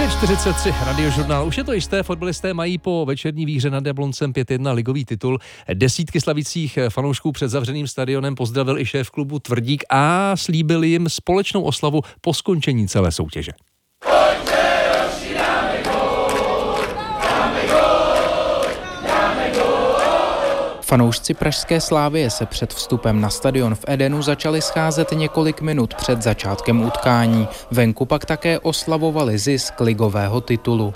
9:43 Radiožurnál. Už je to jisté, fotbalisté mají po večerní výhře nad Jabloncem 5-1 ligový titul. Desítky slavících fanoušků před zavřeným stadionem pozdravil i šéf klubu Tvrdík a slíbil jim společnou oslavu po skončení celé soutěže. Fanoušci pražské Slavie se před vstupem na stadion v Edenu začali scházet několik minut před začátkem utkání. Venku pak také oslavovali zisk ligového titulu.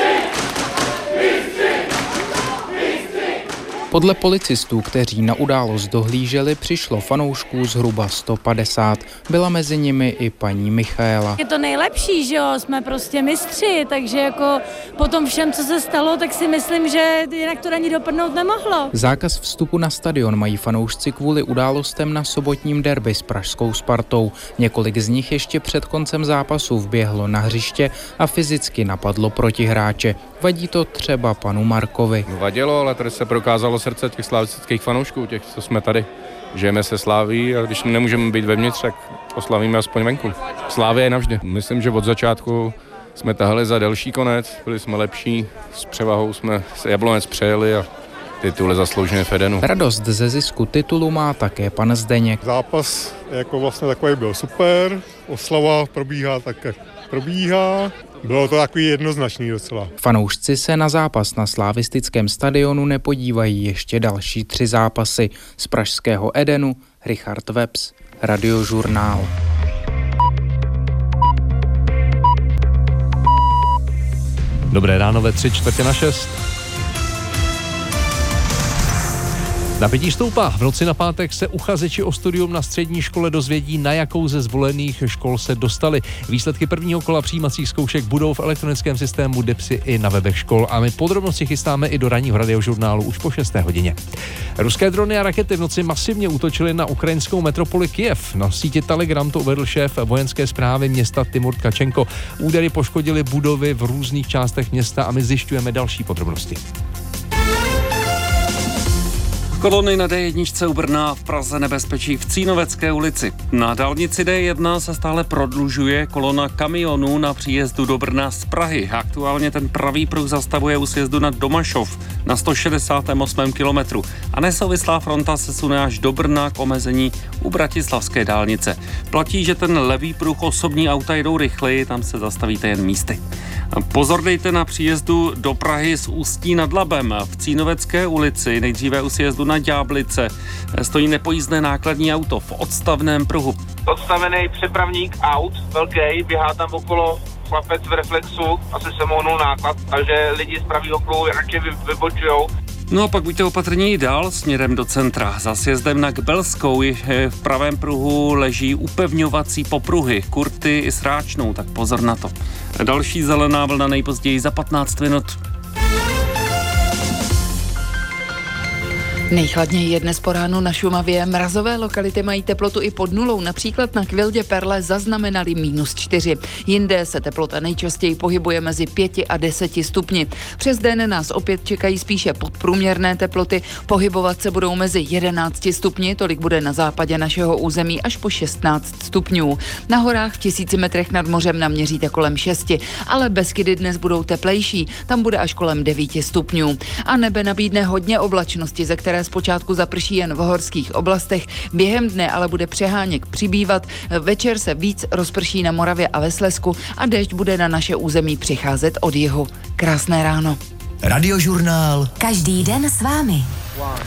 Podle policistů, kteří na událost dohlíželi, přišlo fanoušků zhruba 150. Byla mezi nimi i paní Michaela. Je to nejlepší, že jo, jsme prostě mistři, takže jako po tom všem, co se stalo, tak si myslím, že jinak to ani dopadnout nemohlo. Zákaz vstupu na stadion mají fanoušci kvůli událostem na sobotním derby s pražskou Spartou. Několik z nich ještě před koncem zápasu vběhlo na hřiště a fyzicky napadlo protihráče. Vadí to třeba panu Markovi. Vadilo, ale tady se prokázalo srdce těch slavistických fanoušků, těch, co jsme tady. Žijeme se Slaví a když nemůžeme být vevnitř, tak oslavíme aspoň venku. Slávě je navždy. Myslím, že od začátku jsme tahali za delší konec, byli jsme lepší, s převahou jsme se Jablonec přejeli a titul zasloužený v Edenu. Radost ze zisku titulu má také pan Zdeněk. Zápas jako vlastně takový byl super, oslava probíhá tak, jak probíhá. Bylo to takový jednoznačný docela. Fanoušci se na zápas na slavistickém stadionu nepodívají ještě další 3 zápasy. Z pražského Edenu Richard Webs, Radiožurnál. Dobré ráno ve 5:45. Napětí stoupá. V noci na pátek se uchazeči o studium na střední škole dozvědí, na jakou ze zvolených škol se dostali. Výsledky prvního kola přijímacích zkoušek budou v elektronickém systému DEPSI i na webech škol a my podrobnosti chystáme i do ranního Radiožurnálu už po 6. hodině. Ruské drony a rakety v noci masivně útočily na ukrajinskou metropoli Kyjev. Na síti Telegram to uvedl šéf vojenské správy města Timur Tkačenko. Údery poškodily budovy v různých částech města a my zjišťujeme další podrobnosti. Kolony na D1 u Brna, v Praze nebezpečí v Cínovecké ulici. Na dálnici D1 se stále prodlužuje kolona kamionů na příjezdu do Brna z Prahy. Aktuálně ten pravý pruh zastavuje u sjezdu na Domašov na 168. kilometru a nesouvislá fronta se sune až do Brna k omezení u Bratislavské dálnice. Platí, že ten levý pruh osobní auta jedou rychleji, tam se zastavíte jen místy. Pozor dejte na příjezdu do Prahy z Ústí nad Labem. V Cínovecké ulici, nejdříve u sjezdu na Ďáblice, stojí nepojízdné nákladní auto v odstavném pruhu. Odstavený přepravník aut, velký, běhá tam okolo chlapec v reflexu, asi se mohnul náklad, takže lidi z pravého pruhu radši vybočujou. No a pak buďte opatrní dál směrem do centra. Za sjezdem na Kbelskou v pravém pruhu leží upevňovací popruhy, kurty i sráčnou, tak pozor na to. Další zelená vlna nejpozději za 15 minut. Nejchladněji je dnes po ránu na Šumavě. Mrazové lokality mají teplotu i pod nulou. Například na Kvildě Perle zaznamenali -4. Jinde se teplota nejčastěji pohybuje mezi 5 a 10 stupni. Přes den nás opět čekají spíše podprůměrné teploty. Pohybovat se budou mezi 11 stupni, tolik bude na západě našeho území, až po 16 stupňů. Na horách v 1000 metrech nad mořem naměříte kolem 6, ale Beskydy dnes budou teplejší, tam bude až kolem 9 stupňů. A nebe nabídne hodně oblačnosti, ze které zpočátku zaprší jen v horských oblastech, během dne ale bude přeháněk přibývat, večer se víc rozprší na Moravě a ve Slezsku a déšť bude na naše území přicházet od jihu. Krásné ráno. Radiožurnál. Každý den s vámi.